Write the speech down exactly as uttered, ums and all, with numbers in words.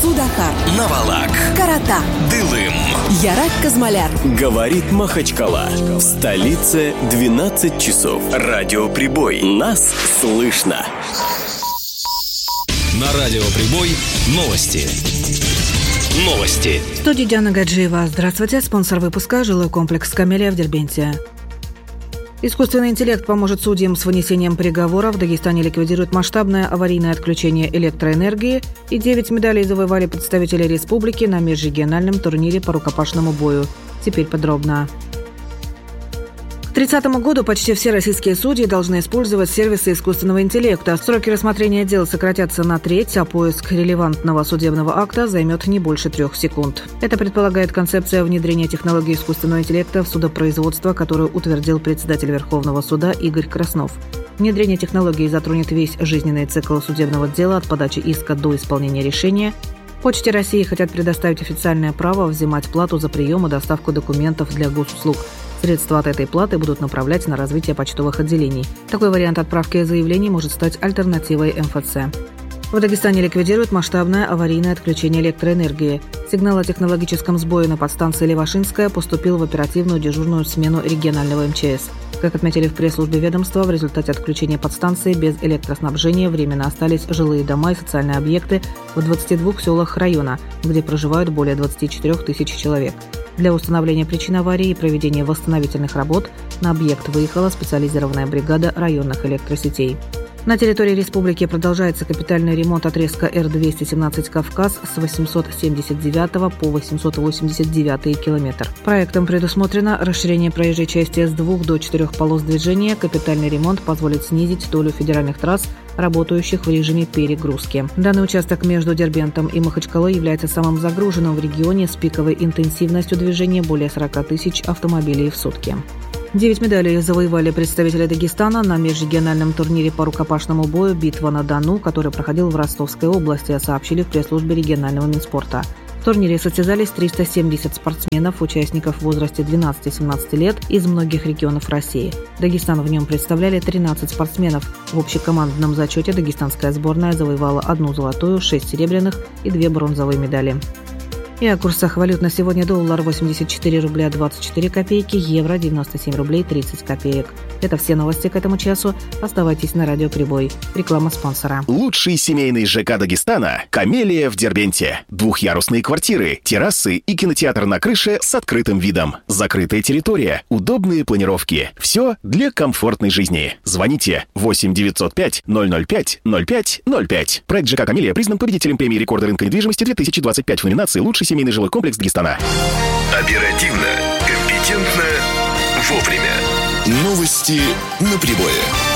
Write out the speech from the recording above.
Судахар, Навалак, Карата, Дылым, Ярак Казмаляр. Говорит Махачкала. В столице двенадцать часов. Радиоприбой. Нас слышно. На Радиоприбой новости. Новости. В студии Диана Гаджиева. Здравствуйте. Спонсор выпуска – жилой комплекс «Камелия» в Дербенте. Искусственный интеллект поможет судьям с вынесением приговора. В Дагестане ликвидирует масштабное аварийное отключение электроэнергии. И девять медалей завоевали представители республики на межрегиональном турнире по рукопашному бою. Теперь подробно. К тридцатому году почти все российские судьи должны использовать сервисы искусственного интеллекта. Сроки рассмотрения дел сократятся на треть, а поиск релевантного судебного акта займет не больше трех секунд. Это предполагает концепция внедрения технологий искусственного интеллекта в судопроизводство, которую утвердил председатель Верховного суда Игорь Краснов. Внедрение технологий затронет весь жизненный цикл судебного дела от подачи иска до исполнения решения. Почте России хотят предоставить официальное право взимать плату за прием и доставку документов для госуслуг. Средства от этой платы будут направлять на развитие почтовых отделений. Такой вариант отправки заявлений может стать альтернативой эм эф цэ. В Дагестане ликвидируют масштабное аварийное отключение электроэнергии. Сигнал о технологическом сбое на подстанции Левашинская поступил в оперативную дежурную смену регионального эм че эс. Как отметили в пресс-службе ведомства, в результате отключения подстанции без электроснабжения временно остались жилые дома и социальные объекты в двадцати двух селах района, где проживают более двадцати четырёх тысяч человек. Для установления причин аварии и проведения восстановительных работ на объект выехала специализированная бригада районных электросетей. На территории республики продолжается капитальный ремонт отрезка эр двести семнадцать «Кавказ» с восемьсот семьдесят девятого по восемьсот восемьдесят девятый километр. Проектом предусмотрено расширение проезжей части с двух до четырех полос движения. Капитальный ремонт позволит снизить долю федеральных трасс, работающих в режиме перегрузки. Данный участок между Дербентом и Махачкалой является самым загруженным в регионе с пиковой интенсивностью движения более сорока тысяч автомобилей в сутки. Девять медалей завоевали представители Дагестана на межрегиональном турнире по рукопашному бою «Битва на Дону», который проходил в Ростовской области, сообщили в пресс-службе регионального Минспорта. В турнире состязались триста семьдесят спортсменов, участников в возрасте двенадцати-семнадцати лет из многих регионов России. Дагестан в нем представляли тринадцать спортсменов. В общекомандном зачете дагестанская сборная завоевала одну золотую, шесть серебряных и две бронзовые медали. И о курсах валют на сегодня: доллар восемьдесят четыре рубля двадцать четыре копейки, евро девяносто семь рублей тридцать копеек. Это все новости к этому часу. Оставайтесь на Радиоприбой. Реклама спонсора. Лучший семейный ЖК Дагестана – «Камелия» в Дербенте. Двухъярусные квартиры, террасы и кинотеатр на крыше с открытым видом. Закрытая территория, удобные планировки. Все для комфортной жизни. Звоните восемь девятьсот пять ноль ноль пять ноль пять ноль пять. Проект ЖК «Камелия» признан победителем премии рекорда рынка недвижимости две тысячи двадцать пять в номинации «Лучший семейный жилой комплекс Дагестана». Оперативно, компетентно, вовремя. Новости на прибое.